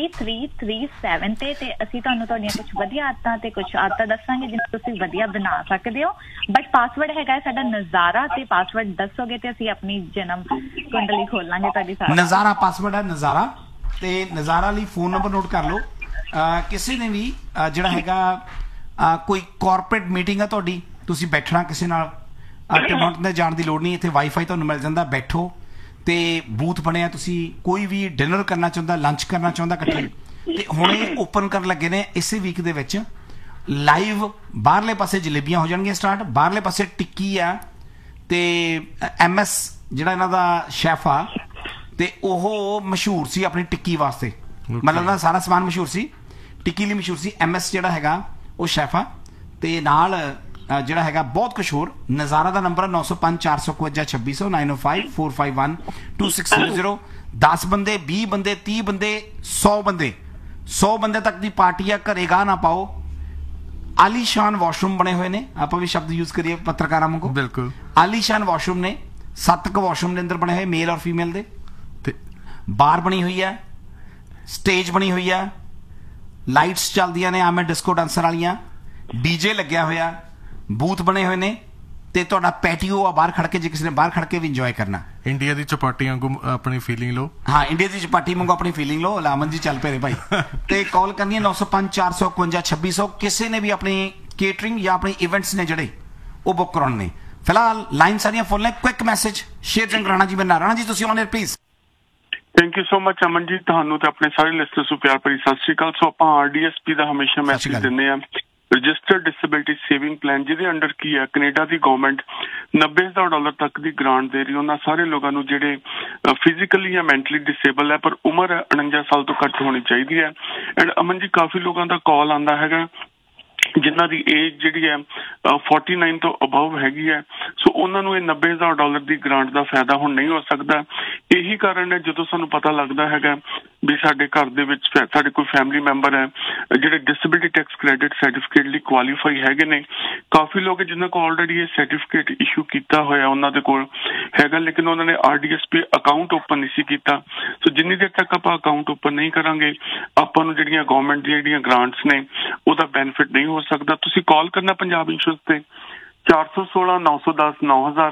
3337 ਤੇ ਅਸੀਂ ਤੁਹਾਨੂੰ ਤੁਹਾਡੀਆਂ ਕੁਝ ਵਧੀਆ ਆਦਤਾਂ ਤੇ ਕੁਝ ਆਦਤਾਂ ਦੱਸਾਂਗੇ ਜਿਹਨੂੰ ਤੁਸੀਂ ਵਧੀਆ ਬਣਾ ਸਕਦੇ ਹੋ। ਬਟ ਪਾਸਵਰਡ ਹੈਗਾ ਸਾਡਾ ਨਜ਼ਾਰਾ, ਤੇ ਪਾਸਵਰਡ ਦੱਸੋਗੇ ਤੇ ਅਸੀਂ ਆਪਣੀ ਜਨਮ ਕੁੰਡਲੀ ਖੋਲਾਂਗੇ ਤੁਹਾਡੀ। ਨਜ਼ਾਰਾ ਪਾਸਵਰਡ ਹੈ, ਨਜ਼ਾਰਾ। ਤੇ ਨਜ਼ਾਰਾ ਲਈ ਫੋਨ ਨੰਬਰ ਨੋਟ ਕਰ ਲਓ। ਕਿਸੇ ਨੇ ਵੀ ਜਿਹੜਾ ਹੈਗਾ ਕੋਈ ਕਾਰਪੋਰੇਟ ਮੀਟਿੰਗ ਹੈ ਤੁਹਾਡੀ, ਤੁਸੀਂ ਬੈਠਣਾ ਕਿਸੇ ਨਾਲ, ਤੇ ਜਾਣ ਦੀ ਲੋੜ ਨਹੀਂ, ਇੱਥੇ ਵਾਈਫਾਈ ਤੁਹਾਨੂੰ ਮਿਲ ਜਾਂਦਾ, ਬੈਠੋ ਤੇ ਬੂਥ ਬਣਿਆ, ਤੁਸੀਂ ਕੋਈ ਵੀ ਡਿਨਰ ਕਰਨਾ ਚਾਹੁੰਦਾ, ਲੰਚ ਕਰਨਾ ਚਾਹੁੰਦਾ ਇਕੱਠੇ, ਤੇ ਹੁਣੇ ਓਪਨ ਕਰਨ ਲੱਗੇ ਨੇ ਇਸੇ ਵੀਕ ਦੇ ਵਿੱਚ ਲਾਈਵ। ਬਾਹਰਲੇ ਪਾਸੇ ਜਲੇਬੀਆਂ ਹੋ ਜਾਣਗੀਆਂ ਸਟਾਰਟ, ਬਾਹਰਲੇ ਪਾਸੇ ਟਿੱਕੀ ਆ, ਤੇ MS ਜਿਹੜਾ ਇਹਨਾਂ ਦਾ ਸ਼ੈਫ ਆ, ਤੇ ਉਹ ਮਸ਼ਹੂਰ ਸੀ ਆਪਣੀ ਟਿੱਕੀ ਵਾਸਤੇ, ਮਤਲਬ ਨਾ ਸਾਰਾ ਸਮਾਨ ਮਸ਼ਹੂਰ ਸੀ, ਟਿੱਕੀ ਲਈ ਮਸ਼ਹੂਰ ਸੀ। MS ਜਿਹੜਾ ਹੈਗਾ ਉਹ ਸ਼ੈਫ ਆ, ਤੇ ਨਾਲ ਜਿਹੜਾ ਹੈਗਾ ਬਹੁਤ ਕੁਛ ਹੋਰ। ਨਜ਼ਾਰਾ ਦਾ ਨੰਬਰ 905 451 2600 905 451 2600। 10 ਬੰਦੇ, 20 ਬੰਦੇ, 30 ਬੰਦੇ, 100 ਬੰਦੇ, 100 ਬੰਦੇ ਤੱਕ ਦੀ ਪਾਰਟੀ ਆ। ਘਰੇ ਗਾਹ ਨਾ ਪਾਓ। ਆਲੀਸ਼ਾਨ ਵਾਸ਼ਰੂਮ ਬਣੇ ਹੋਏ ਨੇ, ਆਪਾਂ ਵੀ ਸ਼ਬਦ ਯੂਜ਼ ਕਰੀਏ ਪੱਤਰਕਾਰਾਂ ਵਾਂਗੂ। ਬਿਲਕੁਲ ਆਲੀਸ਼ਾਨ ਵਾਸ਼ਰੂਮ ਨੇ, 7 ਕੁ ਵਾਸ਼ਰੂਮ ਦੇ ਅੰਦਰ ਬਣੇ ਹੋਏ, ਮੇਲ ਔਰ ਫੀਮੇਲ ਦੇ। ਬਾਰ ਬਣੀ ਹੋਈ ਹੈ, ਸਟੇਜ ਬਣੀ ਹੋਈ ਹੈ, ਲਾਈਟਸ ਚੱਲਦੀਆਂ ਨੇ ਆਵੇਂ ਡਿਸਕੋ ਡਾਂਸਰ ਵਾਲੀਆਂ, DJ ਲੱਗਿਆ ਹੋਇਆ, ਬੂਥ ਬਣੇ ਹੋਏ ਨੇ, ਤੇ ਤੁਹਾਡਾ ਪੈਟੀਓ ਆ ਬਾਹਰ ਖੜ ਕੇ, ਜੇ ਕਿਸੇ ਨੇ ਬਾਹਰ ਖੜ ਕੇ ਵੀ ਇੰਜੋਏ ਕਰਨਾ। ਇੰਡੀਆ ਦੀ ਚਪਾਟੀ ਵਾਂਗੂ ਆਪਣੀ ਫੀਲਿੰਗ ਲਓ। ਹਾਂ, ਇੰਡੀਆ ਦੀ ਚਪਾਟੀ ਵਾਂਗੂ ਆਪਣੀ ਫੀਲਿੰਗ ਲਓ। ਲਾਮਨ ਜੀ ਚੱਲ ਪਏ ਭਾਈ। ਤੇ ਕਾਲ ਕਰਨੀ ਹੈ 905 451 2600। ਕਿਸੇ ਨੇ ਵੀ ਆਪਣੀ ਕੇਟਰਿੰਗ ਜਾਂ ਆਪਣੇ ਇਵੈਂਟਸ ਨੇ ਜਿਹੜੇ ਉਹ ਬੁੱਕ ਕਰਾਉਣੇ ਨੇ। ਫਿਲਹਾਲ ਲਾਈਨ ਸਾਰੀਆਂ ਫੁੱਲ ਨੇ। ਕੁਇਕ ਮੈਸੇਜ ਸ਼ੇਰ ਜੰਗ ਰਾਣਾ ਜੀ, ਮੈਂ ਰਾਣਾ ਜੀ, ਤੁਸੀਂ on air please. Thank you so much Aman ji, ਤੁਹਾਨੂੰ ਤੇ ਆਪਣੇ ਸਾਰੇ ਲਿਸਨਰਸ ਨੂੰ ਪਿਆਰ ਭਰੀ ਸਤਿ ਸ਼੍ਰੀ ਅਕਾਲ। ਸੋ ਆਪਾਂ RDSP ਦਾ ਹਮੇਸ਼ਾ ਮੈਸੇਜ ਦਿੰਦੇ ਆ, ਰਜਿਸਟਰਡ ਡਿਸੇਬਿਲਿਟੀ ਸੇਵਿੰਗ ਪਲਾਨ, ਜਿਹਦੇ ਅੰਡਰ ਕੀ ਹੈ ਕੈਨੇਡਾ ਦੀ ਗਵਰਨਮੈਂਟ $90,000 ਤੱਕ ਦੀ ਗ੍ਰਾਂਟ ਦੇ ਰਹੀ ਉਹਨਾਂ ਸਾਰੇ ਲੋਕਾਂ ਨੂੰ ਜਿਹੜੇ ਫਿਜ਼ੀਕਲੀ ਜਾਂ ਮੈਂਟਲੀ ਡਿਸੇਬਲ ਹੈ, ਪਰ ਉਮਰ 49 ਸਾਲ ਤੋਂ ਘੱਟ ਹੋਣੀ ਚਾਹੀਦੀ ਹੈ। ਐਂਡ ਅਮਨ ਜੀ ਕਾਫੀ ਲੋਕਾਂ ਦਾ ਕਾਲ ਆਉਂਦਾ ਹੈਗਾ ਜਿਨ੍ਹਾਂ ਦੀ ਏਜ ਜਿਹੜੀ ਹੈ 49 ਤੋਂ ਅਬਵ ਹੈਗੀ ਹੈ। ਸੋ ਉਹਨਾਂ ਨੂੰ ਇਹ $90,000 ਦੀ ਗ੍ਰਾਂਟ ਦਾ ਫਾਇਦਾ ਹੁਣ ਨਹੀਂ ਹੋ ਸਕਦਾ। ਇਹੀ ਕਾਰਨ ਹੈ ਜਦੋਂ ਸਾਨੂੰ ਪਤਾ ਲੱਗਦਾ ਹੈਗਾ ਵੀ ਸਾਡੇ ਘਰ ਦੇ ਵਿੱਚ ਸਾਡੇ ਕੋਈ ਫੈਮਿਲੀ ਮੈਂਬਰ ਹੈ ਜਿਹੜੇ ਡਿਸੇਬਿਲਿਟੀ ਟੈਕਸ ਕ੍ਰੈਡਿਟ ਸਰਟੀਫਿਕੇਟ ਲਈ ਕੁਆਲੀਫਾਈ ਹੈਗੇ ਨੇ। ਕਾਫੀ ਲੋਕ ਜਿਨ੍ਹਾਂ ਕੋਲ ਆਲਰੇਡੀ ਇਹ ਸਰਟੀਫਿਕੇਟ ਇਸ਼ੂ ਕੀਤਾ ਹੋਇਆ ਉਹਨਾਂ ਦੇ ਕੋਲ ਹੈਗਾ, ਲੇਕਿਨ ਉਹਨਾਂ ਨੇ RDSP ਅਕਾਊਂਟ ਓਪਨ ਨਹੀਂ ਸੀ ਕੀਤਾ। ਸੋ ਜਿੰਨੀ ਦੇਰ ਤੱਕ ਆਪਾਂ ਅਕਾਊਂਟ ਓਪਨ ਨਹੀਂ ਕਰਾਂਗੇ ਆਪਾਂ ਨੂੰ ਜਿਹੜੀਆਂ ਗਵਰਨਮੈਂਟ ਦੀਆਂ ਜਿਹੜੀਆਂ ਗ੍ਰਾਂਟਸ ਨੇ ਉਹਦਾ ਬੈਨੀਫਿਟ ਨਹੀਂ ਹੋ ਸਕਦਾ। ਤੁਸੀਂ ਕਾਲ ਕਰਨਾ ਪੰਜਾਬ ਇੰਸ਼ੋਰੈਂਸ ਤੇ 416 910 9000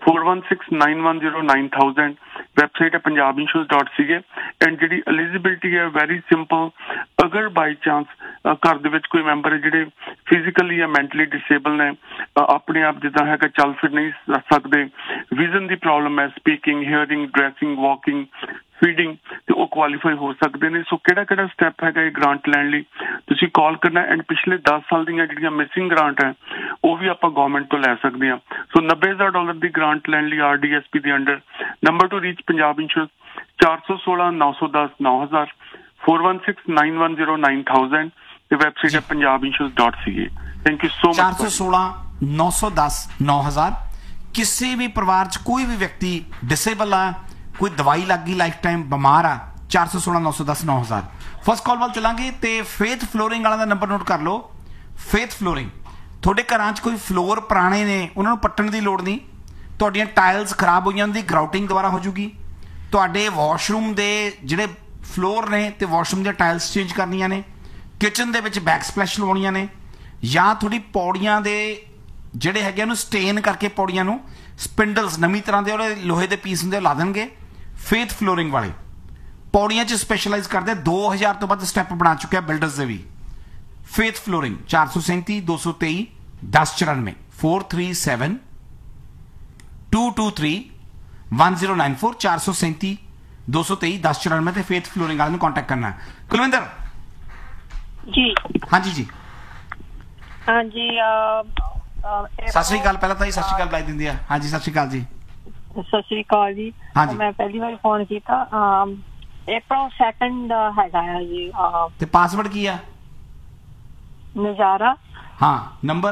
416 910 9000। ਵੈਬਸਾਈਟ ਹੈ punjabinsurance.ca। ਐਂਡ ਜਿਹੜੀ ਐਲੀਜੀਬਿਲਿਟੀ ਹੈ ਵੈਰੀ ਸਿੰਪਲ, ਅਗਰ ਬਾਈ ਚਾਂਸ ਘਰ ਦੇ ਵਿੱਚ ਕੋਈ ਮੈਂਬਰ ਹੈ ਜਿਹੜੇ ਫਿਜ਼ੀਕਲੀ ਜਾਂ ਮੈਂਟਲੀ ਡਿਸੇਬਲ ਨੇ, ਆਪਣੇ ਆਪ ਜਿੱਦਾਂ ਹੈਗਾ ਚੱਲ ਫਿਰ ਨਹੀਂ ਸਕਦੇ, ਵਿਜ਼ਨ ਦੀ ਪ੍ਰੋਬਲਮ ਹੈ, speaking, hearing, dressing, walking, feeding, ਤੇ ਉਹ ਕੁਆਲੀਫਾਈ ਹੋ ਸਕਦੇ ਨੇ। ਸੋ ਕਿਹੜਾ ਸਟੈਪ ਹੈਗਾ ਇਹ ਗ੍ਰਾਂਟ ਲੈਣ ਲਈ, ਤੁਸੀਂ ਕਾਲ ਕਰਨਾ। ਐਂਡ ਪਿਛਲੇ 10 ਸਾਲ ਦੀਆਂ ਜਿਹੜੀਆਂ ਮਿਸਿੰਗ ਗ੍ਰਾਂਟ ਹੈ ਉਹ ਵੀ ਆਪਾਂ ਗਵਰਨਮੈਂਟ ਤੋਂ ਲੈ ਸਕਦੇ ਹਾਂ। ਸੋ $90,000 ਦੀ ਗ੍ਰਾਂਟ ਲੈਣ ਲਈ RDSP ਦੇ under number two reach Punjab insurance 416 910 9000 416 910 9000 ਤੇ ਵੈਬਸਾਈਟ ਹੈ punjabinsurance.ca। Thank you so much. 416 910 9000। ਕਿਸੇ ਵੀ ਪਰਿਵਾਰ 'ਚ ਕੋਈ ਵੀ ਵਿਅਕਤੀ ਡਿਸੇਬਲ ਆ, ਕੋਈ ਦਵਾਈ ਲੱਗ ਗਈ, ਲਾਈਫ ਟਾਈਮ ਬਿਮਾਰ ਆ, 416 910 9000। ਫਸਟ ਕਾਲ ਵੱਲ ਚਲਾਂਗੇ ਤੇ ਫੇਥ ਫਲੋਰਿੰਗ ਵਾਲਾ ਦਾ ਨੰਬਰ ਨੋਟ ਕਰ ਲਓ। ਫੇਥ ਫਲੋਰਿੰਗ, ਤੁਹਾਡੇ ਘਰਾਂ 'ਚ ਕੋਈ ਫਲੋਰ ਪੁਰਾਣੇ ਨੇ ਉਹਨਾਂ ਨੂੰ ਪੱਟਣ ਦੀ ਲੋੜ ਨਹੀਂ। ਤੁਹਾਡੀਆਂ ਟਾਇਲਸ ਖਰਾਬ ਹੋਈਆਂ, ਦੀ ਗਰਾਊਟਿੰਗ ਦੁਬਾਰਾ ਹੋ ਜੂਗੀ। ਤੁਹਾਡੇ ਵਾਸ਼ਰੂਮ ਦੇ ਜਿਹੜੇ ਫਲੋਰ ਨੇ ਤੇ ਵਾਸ਼ਰੂਮ ਦੀਆਂ ਟਾਇਲਸ ਚੇਂਜ ਕਰਨੀਆਂ ਨੇ। ਕਿਚਨ ਦੇ ਵਿੱਚ ਬੈਕ ਸਪਲੈਸ਼ ਲਵਾਉਣੀਆਂ ਨੇ, ਜਾਂ ਤੁਹਾਡੀ ਪੌੜੀਆਂ ਦੇ ਜਿਹੜੇ ਹੈਗੇ ਉਹਨੂੰ ਸਟੇਨ ਕਰਕੇ ਪੌੜੀਆਂ ਨੂੰ ਸਪਿੰਡਲਸ ਨਵੀਂ ਤਰ੍ਹਾਂ ਦੇ ਉਹਦੇ ਲੋਹੇ ਦੇ ਪੀਸ ਹੁੰਦੇ ਲਾ ਦੇਣਗੇ। ਫੇਥ ਫਲੋਰਿੰਗ ਵਾਲੇ ਪੌੜੀਆਂ 'ਚ ਸਪੈਸ਼ਲਾਈਜ਼ ਕਰਦੇ, 2000 ਤੋਂ ਵੱਧ ਸਟੈਪ ਬਣਾ ਚੁੱਕਿਆ ਬਿਲਡਰਸ ਦੇ ਵੀ। ਫੇਥ ਫਲੋਰਿੰਗ 437 223 1094 437 223 1094 437 223 1094 ਤੇ ਫੇਥ ਫਲੋਰਿੰਗ ਵਾਲੇ ਨੂੰ ਕੰਟੈਕਟ ਕਰਨਾ। ਕੁਲਵਿੰਦਰ ਜੀ। ਹਾਂਜੀ ਜੀ। ਹਾਂਜੀ ਸਤਿ ਸ਼੍ਰੀ ਅਕਾਲ। ਪਹਿਲਾਂ ਤਾਂ ਹੀ ਸਤਿ ਸ਼੍ਰੀ ਅਕਾਲ ਬੁਲਾਈ ਦਿੰਦੀ ਆ। ਹਾਂਜੀ ਸਤਿ ਸ਼੍ਰੀ ਅਕਾਲ ਜੀ। ਸਤਿ ਸ਼੍ਰੀ ਅਕਾਲ ਜੀ। ਮੈਂ ਪਹਿਲੀ ਵਾਰ ਫੋਨ ਕੀਤਾ। April 2nd ਹੈਗਾ ਆ ਜੀ ਤੇ ਪਾਸਵਰਡ ਕੀ ਆ? ਨਜ਼ਾਰਾ। ਹਾਂ, ਨੰਬਰ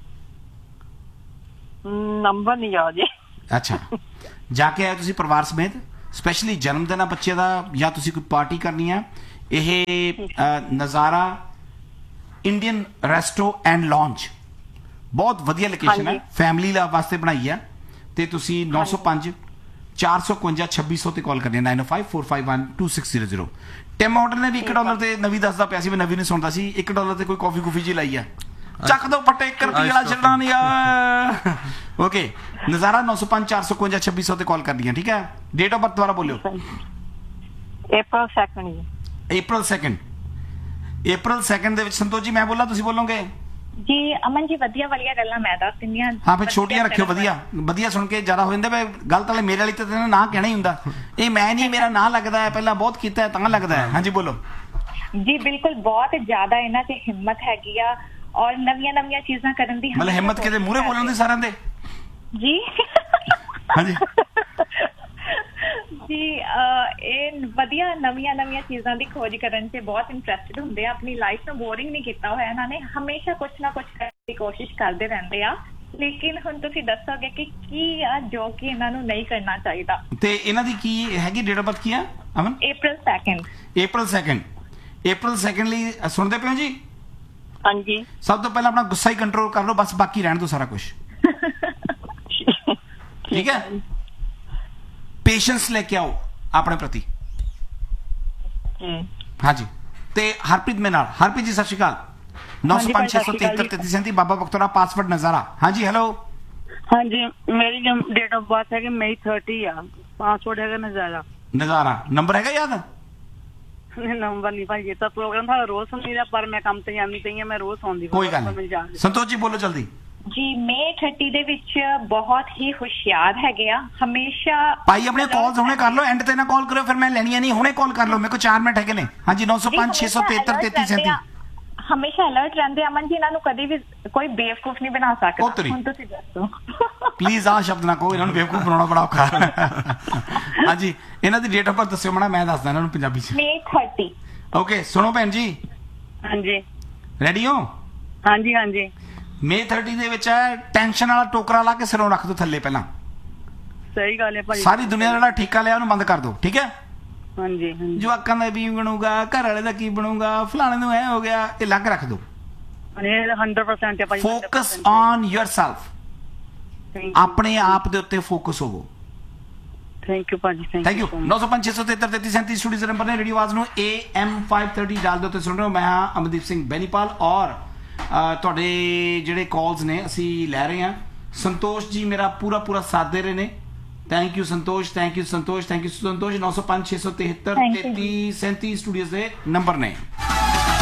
ਨਹੀਂ ਯਾਦ ਜੀ। ਅੱਛਾ, ਜਾ ਕੇ ਆਏ ਤੁਸੀਂ ਪਰਿਵਾਰ ਸਮੇਤ? ਸਪੈਸ਼ਲੀ ਜਨਮ ਦਿਨ ਆ ਬੱਚੇ ਦਾ ਜਾਂ ਤੁਸੀਂ ਕੋਈ ਪਾਰਟੀ ਕਰਨੀ ਆ? ਇਹ ਨਜ਼ਾਰਾ ਇੰਡੀਅਨ ਰੈਸਟੋ ਐਂਡ ਲੌਂਜ, ਬਹੁਤ ਵਧੀਆ ਲੋਕੇਸ਼ਨ ਹੈ, ਫੈਮਿਲੀ ਵਾਸਤੇ ਬਣਾਈ ਆ। ਤੇ ਤੁਸੀਂ 905 452 2600 ਤੇ ਕਾਲ ਕਰਨੀ ਹੈ, 9054512600। ਟਿਮ ਹਾਰਟਨ ਨੇ ਵੀ $1 ਤੇ ਨਵੀਂ ਦੱਸਦਾ ਪਿਆ ਸੀ, ਮੈਂ ਨਵੀਂ ਨਹੀਂ ਸੁਣਦਾ ਸੀ, $1 ਤੇ ਕੋਈ ਕਾਫੀ ਕੁਫੀ ਜੀ ਲਾਈ ਆ। ਚੱਕ ਦੋ ਫੱਟੇ, 1 ਰੁਪਏ ਵਾਲਾ ਛੱਡਣਾ ਨਹੀਂ ਆ। ਓਕੇ, ਨਜ਼ਾਰਾ 905 452 2600 ਤੇ ਕਾਲ ਕਰਨੀ ਹੈ, ਠੀਕ ਹੈ? ਡੇਟ ਆਫ ਬਰਥ ਦੁਬਾਰਾ ਬੋਲਿਓ। April 2nd। April 2nd। April 2nd ਦੇ ਵਿੱਚ ਸੰਤੋਸ਼ ਜੀ ਮੈਂ ਬੋਲਾਂ, ਤੁਸੀਂ ਬੋਲੋਗੇ? ਜੀ ਅਮਨ ਜੀ, ਵਧੀਆ ਵਾਲੀਆਂ ਗੱਲਾਂ ਮੈਂ ਦੱਸ ਦਿੰਦੀ ਹਾਂ। ਹਾਂ, ਫਿਰ ਛੋਟੀਆਂ ਰੱਖਿਓ, ਵਧੀਆ ਸੁਣ ਕੇ ਜ਼ਿਆਦਾ ਹੋ ਜਾਂਦਾ। ਗਲਤ ਵਾਲੇ ਮੇਰੇ ਵਾਲੀ ਤੇ ਨਾ ਕਹਿਣਾ ਹੀ ਹੁੰਦਾ, ਇਹ ਮੈਂ ਨਹੀਂ, ਮੇਰਾ ਨਾਂ ਲੱਗਦਾ ਹੈ, ਪਹਿਲਾਂ ਬਹੁਤ ਕੀਤਾ ਤਾਂ ਲੱਗਦਾ ਹੈ। ਹਾਂਜੀ ਬੋਲੋ ਜੀ। ਬਿਲਕੁਲ, ਬਹੁਤ ਜ਼ਿਆਦਾ ਇਹਨਾਂ 'ਚ ਹਿੰਮਤ ਹੈਗੀ ਆ ਔਰ ਨਵੀਆਂ ਚੀਜ਼ਾਂ ਕਰਨ ਦੀ। ਮਤਲਬ ਹਿੰਮਤ ਕਿਤੇ ਮੂਹਰੇ ਬੋਲਣ ਦੀ ਸਾਰਿਆਂ ਦੇ ਜੀ। ਹਾਂਜੀ ਜੀ, ਇਹ ਵਧੀਆ ਨਵੀਆਂ ਚੀਜ਼ਾਂ ਦੀ ਖੋਜ ਕਰਨ 'ਚ ਬਹੁਤ ਇੰਟਰਸਟਿਡ ਹੁੰਦੇ ਆ। ਆਪਣੀ ਲਾਈਫ ਨੂੰ ਬੋਰਿੰਗ ਨਹੀਂ ਕੀਤਾ ਹੋਇਆ ਇਹਨਾਂ ਨੇ, ਹਮੇਸ਼ਾ ਕੁਛ ਨਾ ਕੁਛ ਕਰਨ ਦੀ ਕੋਸ਼ਿਸ਼ ਕਰਦੇ ਰਹਿੰਦੇ ਆ। ਲੇਕਿਨ ਹੁਣ ਤੁਸੀਂ ਦੱਸੋਗੇ ਕਿ ਕੀ ਆ ਜੋ ਕਿ ਇਹਨਾਂ ਨੂੰ ਨਹੀਂ ਕਰਨਾ ਚਾਹੀਦਾ। ਤੇ ਇਹਨਾਂ ਦੀ ਕੀ ਹੈਗੀ ਡੇਟ ਆਫ ਬਰਥ ਕੀ ਆ ਅਮਨ? April 2nd। April 2nd ਲਈ ਸੁਣਦੇ ਪਿਓ ਜੀ? ਹਾਂਜੀ। ਸਭ ਤੋਂ ਪਹਿਲਾਂ ਆਪਣਾ ਗੁੱਸਾ ਹੀ ਕੰਟਰੋਲ ਕਰ ਲਓ, ਬਸ ਬਾਕੀ ਰਹਿਣ ਦਿਓ ਸਾਰਾ ਕੁਝ, ਠੀਕ ਹੈ? ਪੇਸ਼ੈਂਸ ਲੈ ਕੇ ਆਓ ਆਪਣੇ ਪ੍ਰਤੀ। ਹਾਂਜੀ, ਤੇ ਹਰਪ੍ਰੀਤ ਮੇਰੇ ਨਾਲ। ਹਰਪ੍ਰੀਤ ਜੀ ਸਤਿ ਸ਼੍ਰੀ ਅਕਾਲ। 905 673 3337 ਬਾਬਾ ਬਖਤੌਰਾ, ਪਾਸਵਰਡ ਨਜ਼ਾਰਾ। ਹਾਂਜੀ ਹੈਲੋ। ਹਾਂਜੀ, ਮੇਰੀ ਡੇਟ ਆਫ ਬਰਥ ਹੈ ਕਿ May 30 ਆ, ਪਾਸਵਰਡ ਹੈਗਾ ਨਜ਼ਾਰਾ। ਨੰਬਰ ਹੈਗਾ ਯਾਦ? ਨੰਬਰ ਨਹੀਂ ਭਾਈ, ਇਹ ਤਾਂ ਪ੍ਰੋਗਰਾਮ ਸਾਡਾ ਰੋਜ਼ ਸੁਣੀਦਾ, ਪਰ ਮੈਂ ਕੰਮ ਤੇ ਜਾਂਦੀ ਪਈ ਆ, ਮੈਂ ਰੋਜ਼ ਸੌਂਦੀ। ਕੋਈ ਗੱਲ ਨਹੀਂ, ਸੰਤੋਸ਼ ਜੀ ਬੋਲੋ ਜਲਦੀ। ਜੀ, May 30 ਦੇ ਵਿੱਚ ਬਹੁਤ ਹੀ ਹੁਸ਼ਿਆਰ ਹੈਗੇ ਆ, ਹਮੇਸ਼ਾ। ਭਾਈ ਆਪਣੇ ਕਾਲਸ ਹੁਣੇ ਕਰ ਲਓ, ਐਂਡ ਤੇ ਨਾ ਕਾਲ ਕਰਿਓ, ਫਿਰ ਮੈਂ ਲੈਣੀਆਂ ਨਹੀਂ, ਹੁਣੇ ਕਾਲ ਕਰ ਲਓ, ਮੇਰੇ ਕੋਲ 4 ਮਿੰਟ ਹੈਗੇ ਨੇ। ਹਾਂਜੀ 905 673 3337। ਹਮੇਸ਼ਾ ਅਲਰਟ ਰਹਿੰਦੇ ਅਮਨ ਜੀ, ਇਹਨਾਂ ਨੂੰ ਕਦੇ ਵੀ ਕੋਈ ਬੇਵਕੂਫ ਨਹੀਂ ਬਣਾ ਸਕਦਾ। ਹੁਣ ਤੁਸੀਂ ਦੱਸੋ ਪਲੀਜ਼, ਆਹ ਸ਼ਬਦ ਨਾ ਕਹੋ, ਇਹਨਾਂ ਨੂੰ ਬੇਵਕੂਫ ਬਣਾਉਣਾ ਬੜਾ ਔਖਾ। ਹਾਂਜੀ, ਇਹਨਾਂ ਦੀ ਡੇਟ ਆਫ ਬਰਥ ਦੱਸਿਓ ਮਾੜਾ, ਮੈਂ ਦੱਸਦਾ ਇਹਨਾਂ ਨੂੰ ਪੰਜਾਬੀ ਚ। May 30। ਓਕੇ, ਸੁਣੋ ਭੈਣ ਜੀ। ਹਾਂਜੀ, ਰੈਡੀ ਹੋ? ਹਾਂਜੀ। May 30 ਦੇ ਵਿੱਚ ਹੈ, ਟੈਨਸ਼ਨ ਵਾਲਾ ਟੋਕਰਾ ਲਾ ਕੇ ਸਿਰੋਂ ਰੱਖ ਦੋ ਥੱਲੇ ਪਹਿਲਾਂ। ਸਹੀ ਗੱਲ ਹੈ ਭਾਈ। ਸਾਰੀ ਦੁਨੀਆ ਦਾ ਜਿਹੜਾ ਠੇਕਾ ਲਿਆ ਉਹਨੂੰ ਬੰਦ ਕਰ ਦੋ, ਠੀਕ ਹੈ? ਹਾਂਜੀ। ਜਵਾਕਾਂ ਦਾ ਕੀ ਬਣੂਗਾ, ਘਰ ਵਾਲੇ ਦਾ ਕੀ ਬਣੂਗਾ, ਫਲਾਣੇ ਨੂੰ ਐ ਹੋ ਗਿਆ, ਇਹ ਲੱਗ ਰੱਖ ਦੋ। 100% ਹੈ ਭਾਈ। ਫੋਕਸ ਔਨ ਯੋਰਸੈਲਫ, ਆਪਣੇ ਆਪ ਦੇ ਉੱਤੇ ਫੋਕਸ ਹੋਵੋ। ਥੈਂਕ ਯੂ ਭਾਜੀ, ਥੈਂਕ ਯੂ। 905 673 3337 ਸਟੂਡੀਓ ਨੰਬਰ ਨੇ। ਰੇਡੀਓ ਆਵਾਜ਼ ਨੂੰ AM 530 ਡਾਲ ਦਿਓ ਤੇ ਸੁਣ ਰਹੇ ਹੋ। ਮੈਂ ਹਾਂ ਅਮਨਦੀਪ ਸਿੰਘ ਬੈਨੀਪਾਲ ਔਰ ਤੁਹਾਡੇ ਜਿਹੜੇ ਕਾਲਸ ਨੇ ਅਸੀਂ ਲੈ ਰਹੇ ਹਾਂ। ਸੰਤੋਸ਼ ਜੀ ਮੇਰਾ ਪੂਰਾ ਸਾਥ ਦੇ ਰਹੇ ਨੇ। Thank you Santosh, thank you Santosh, thank you Santosh. 905 673 3337 studio ਦੇ ਨੰਬਰ ਨੇ।